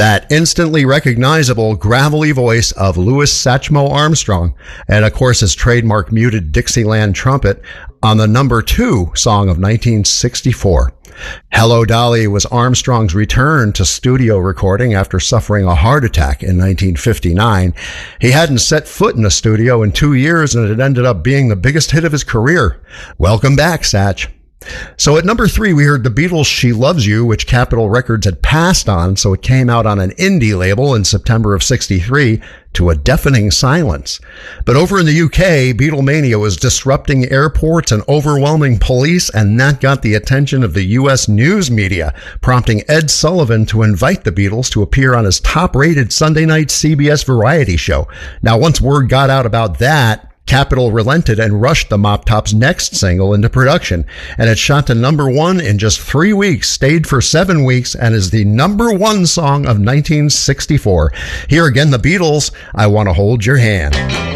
That instantly recognizable gravelly voice of Louis Satchmo Armstrong, and of course his trademark muted Dixieland trumpet on the number 2 song of 1964. Hello Dolly was Armstrong's return to studio recording after suffering a heart attack in 1959. He hadn't set foot in a studio in 2 years, and it ended up being the biggest hit of his career. Welcome back, Satch. So at number 3, we heard the Beatles' She Loves You, which Capitol Records had passed on, so it came out on an indie label in September of '63 to a deafening silence. But over in the UK, Beatlemania was disrupting airports and overwhelming police, and that got the attention of the US news media, prompting Ed Sullivan to invite the Beatles to appear on his top-rated Sunday night CBS variety show. Now, once word got out about that, Capitol relented and rushed the Mop Tops' next single into production, and it shot to number 1 in just 3 weeks, stayed for 7 weeks, and is the number 1 song of 1964. Here again, the Beatles, I Want to Hold Your Hand.